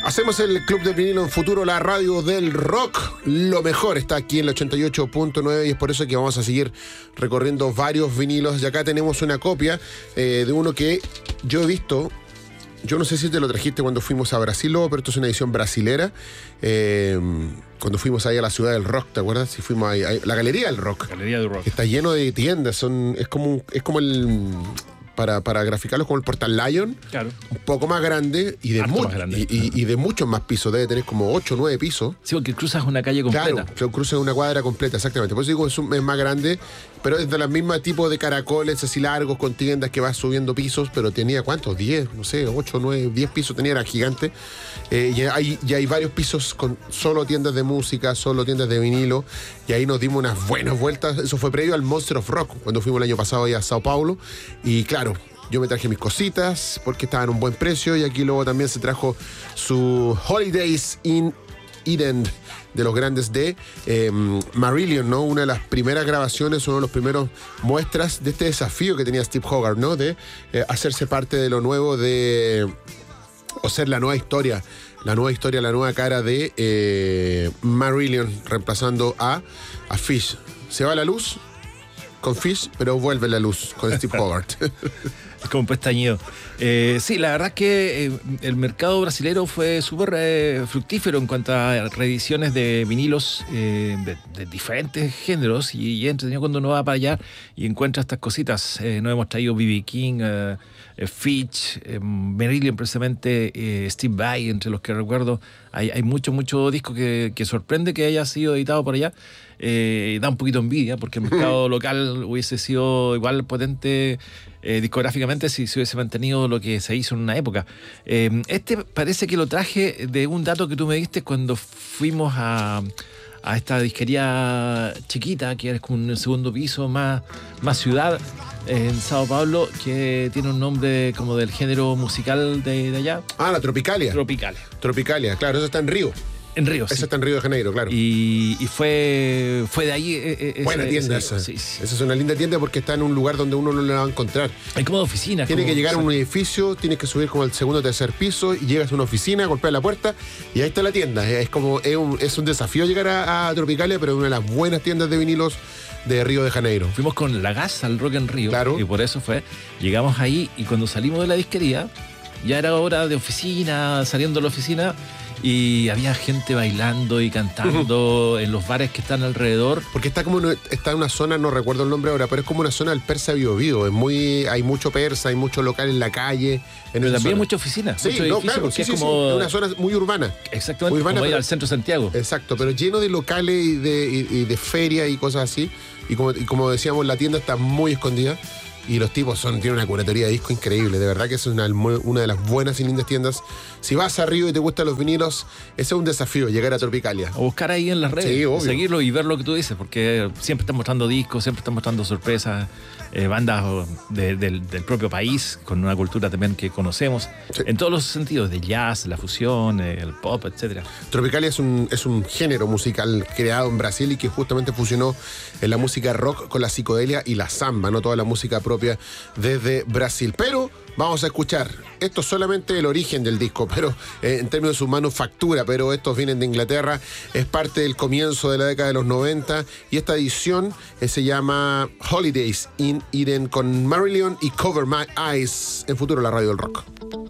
Hacemos el Club del Vinilo en Futuro, la radio del rock. Lo mejor está aquí en el 88.9 y es por eso que vamos a seguir recorriendo varios vinilos. Y acá tenemos una copia de uno que yo he visto. Yo no sé si te lo trajiste cuando fuimos a Brasil, pero esto es una edición brasilera. Cuando fuimos ahí a la ciudad del rock, ¿te acuerdas? Si fuimos ahí, la Galería del Rock. Galería del Rock. Está lleno de tiendas. Es como el... Para graficarlos como el Portal Lion, claro, un poco más grande y de, y de muchos más pisos. Debe tener como 8 o 9 pisos. Sí, porque cruzas una calle completa. Claro, cruzas una cuadra completa, exactamente. Por eso digo, es más grande, pero es de la misma tipo de caracoles así largos con tiendas que vas subiendo pisos, pero tenía, ¿cuántos? 10, no sé, 8, 9, 10 pisos tenía, era gigante. Ya hay varios pisos con solo tiendas de música, solo tiendas de vinilo, y ahí nos dimos unas buenas vueltas. Eso fue previo al Monster of Rock, cuando fuimos el año pasado ahí a Sao Paulo, y claro, yo me traje mis cositas porque estaban a un buen precio, y aquí luego también se trajo su Holidays in Eden de los grandes de Marillion, ¿no? Una de las primeras grabaciones, uno de los primeros muestras de este desafío que tenía Steve Hogarth, ¿no? De hacerse parte de lo nuevo, o ser la nueva historia, la nueva cara de Marillion, reemplazando a Fish. Se va la luz con Fish, pero vuelve la luz con Steve Hogarth. Es como un pestañeo. Sí, la verdad es que el mercado brasilero fue súper fructífero en cuanto a reediciones de vinilos de diferentes géneros, y es entretenido cuando uno va para allá y encuentra estas cositas. Nos hemos traído B.B. King, Fitch, Marillion precisamente, Steve Vai, entre los que recuerdo. Hay mucho disco que sorprende que haya sido editado por allá. Da un poquito envidia porque el mercado local hubiese sido igual potente discográficamente si se hubiese mantenido lo que se hizo en una época. Este parece que lo traje de un dato que tú me diste cuando fuimos a esta disquería chiquita, que es como un segundo piso, más ciudad, en Sao Paulo, que tiene un nombre como del género musical de allá. Ah, la Tropicalia. Tropicalia, claro, eso está en Río. En Río, Eso está en Río de Janeiro, claro. Y fue de ahí. Buena tienda esa. Sí. Esa es una linda tienda porque está en un lugar donde uno no la va a encontrar. Hay como de oficina. Tiene que llegar a un edificio, tienes que subir como al segundo o tercer piso, y llegas a una oficina, golpeas la puerta y ahí está la tienda. Es un desafío llegar a Tropicalia, pero es una de las buenas tiendas de vinilos de Río de Janeiro. Fuimos con la gas al Rock en Río, claro, y por eso llegamos ahí, y cuando salimos de la disquería ya era hora de oficina, saliendo de la oficina, y había gente bailando y cantando en los bares que están alrededor. Porque está en una zona, no recuerdo el nombre ahora, pero es como una zona del Persa Bío Bío. Hay mucho persa, hay mucho local en la calle. Pero también hay mucha oficina. Sí, claro, sí, es como una zona muy urbana. Exactamente, muy urbana, como ir al centro de Santiago. Exacto, pero lleno de locales y de ferias y cosas así. Y como decíamos, la tienda está muy escondida. Y los tipos tienen una curatoría de disco increíble. De verdad que es una de las buenas y lindas tiendas. Si vas a Río y te gustan los vinilos, ese es un desafío, llegar a Tropicalia. O buscar ahí en las redes, sí, seguirlo y ver lo que tú dices, porque siempre están mostrando discos, siempre están mostrando sorpresas, bandas del propio país, con una cultura también que conocemos, sí, en todos los sentidos, de jazz, la fusión, el pop, etc. Tropicalia es un género musical creado en Brasil y que justamente fusionó en la música rock con la psicodelia y la samba, no toda la música propia desde Brasil. Pero vamos a escuchar, esto es solamente el origen del disco, pero en términos de su manufactura, pero estos vienen de Inglaterra, es parte del comienzo de la década de los 90, y esta edición se llama Holidays in Eden con Marillion y Cover My Eyes en Futuro, la radio del rock.